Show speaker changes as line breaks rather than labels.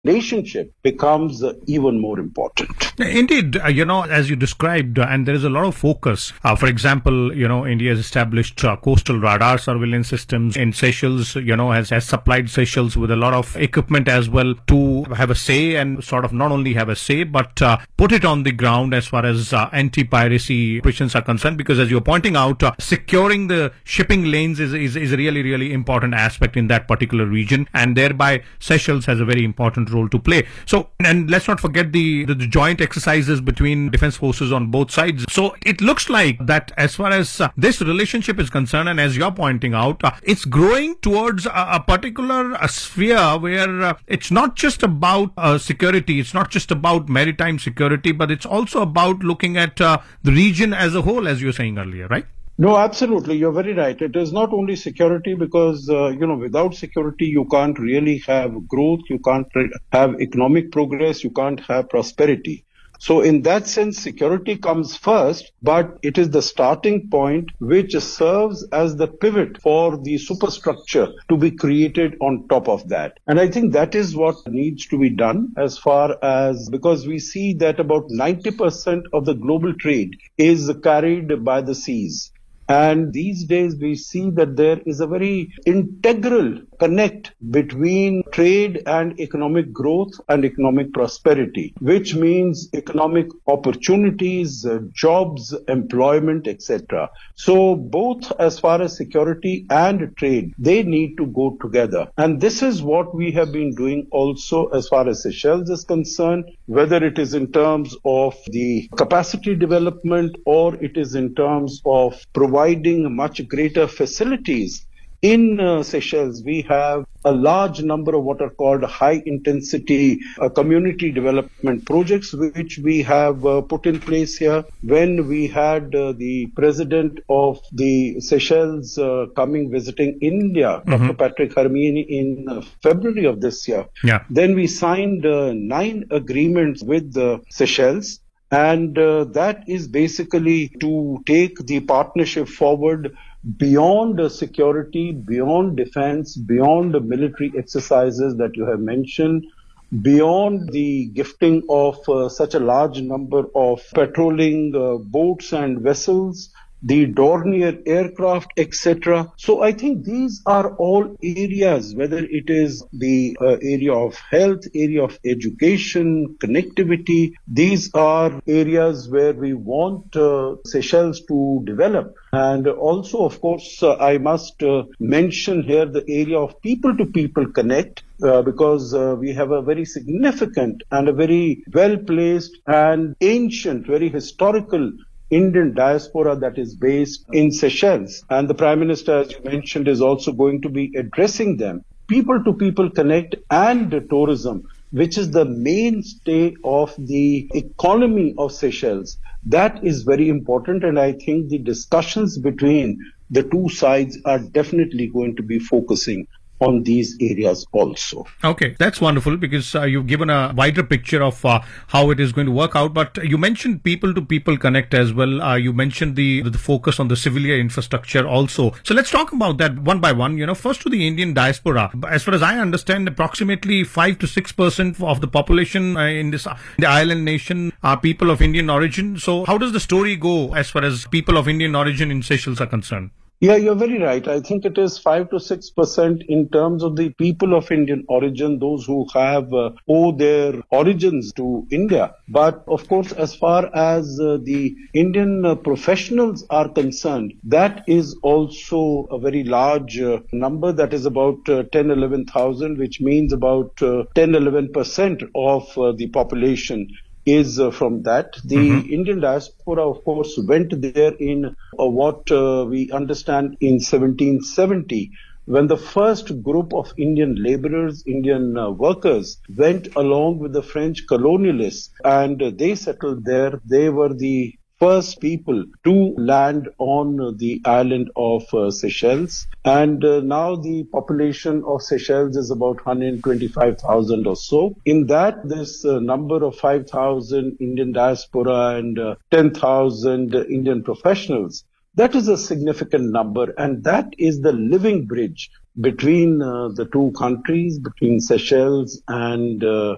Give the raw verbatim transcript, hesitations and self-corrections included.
relationship becomes uh, even more important.
Indeed, uh, you know, as you described, uh, and there is a lot of focus. Uh, for example, you know, India has established uh, coastal radar surveillance systems in Seychelles, you know, has, has supplied Seychelles with a lot of equipment as well to have a say and sort of not only have a say, but uh, put it on the ground as far as uh, anti-piracy operations are concerned. Because as you're pointing out, uh, securing the shipping lanes is, is, is a really, really important aspect in that particular region. And thereby, Seychelles has a very important role to play. So, and let's not forget the, the, the joint exercises between defense forces on both sides. So it looks like that as far as uh, this relationship is concerned, and as you're pointing out, uh, it's growing towards a, a particular uh, sphere where uh, it's not just about uh, security, it's not just about maritime security, but it's also about looking at uh, the region as a whole, as you were saying earlier, right?
No, absolutely. You're very right. It is not only security because, uh, you know, without security, you can't really have growth. You can't have economic progress. You can't have prosperity. So in that sense, security comes first, but it is the starting point which serves as the pivot for the superstructure to be created on top of that. And I think that is what needs to be done as far as, because we see that about ninety percent of the global trade is carried by the seas. And these days we see that there is a very integral connect between trade and economic growth and economic prosperity, which means economic opportunities, uh, jobs, employment, et cetera. So both as far as security and trade, they need to go together. And this is what we have been doing also as far as Seychelles is concerned, whether it is in terms of the capacity development or it is in terms of providing providing much greater facilities. In uh, Seychelles, we have a large number of what are called high-intensity uh, community development projects, which we have uh, put in place here. When we had uh, the president of the Seychelles uh, coming visiting India, mm-hmm. Doctor Patrick Hermine, in uh, February of this year,
yeah.
then we signed uh, nine agreements with uh, Seychelles. And uh, that is basically to take the partnership forward beyond uh, security, beyond defense, beyond the military exercises that you have mentioned, beyond the gifting of uh, such a large number of patrolling uh, boats and vessels, the Dornier aircraft, et cetera. So I think these are all areas, whether it is the uh, area of health, area of education, connectivity, these are areas where we want uh, Seychelles to develop. And also, of course, uh, I must uh, mention here the area of people-to-people connect, uh, because uh, we have a very significant and a very well-placed and ancient, very historical Indian diaspora that is based in Seychelles. And the Prime Minister, as you mentioned, is also going to be addressing them. People-to-people connect and tourism, which is the mainstay of the economy of Seychelles. That is very important, and I think the discussions between the two sides are definitely going to be focusing on these areas also.
Okay, that's wonderful, because uh, you've given a wider picture of uh, how it is going to work out. But you mentioned people-to-people connect as well. Uh, you mentioned the the focus on the civilian infrastructure also. So let's talk about that one by one. You know, first to the Indian diaspora. As far as I understand, approximately five to six percent of the population uh, in this uh, the island nation are people of Indian origin. So how does the story go as far as people of Indian origin in Seychelles are concerned?
Yeah, you're very right. I think it is five to six percent in terms of the people of Indian origin, those who have uh, owe their origins to India. But of course, as far as uh, the Indian uh, professionals are concerned, that is also a very large uh, number. That is about uh, ten, eleven thousand, which means about uh, ten, eleven percent of uh, the population is uh, from that. The mm-hmm. Indian diaspora, of course, went there in uh, what uh, we understand in seventeen seventy, when the first group of Indian laborers, Indian uh, workers went along with the French colonialists, and uh, they settled there. They were the first people to land on the island of uh, Seychelles. And uh, now the population of Seychelles is about one hundred twenty-five thousand or so. In that, this uh, number of five thousand Indian diaspora and uh, ten thousand uh, Indian professionals, that is a significant number, and that is the living bridge between uh, the two countries, between Seychelles and uh,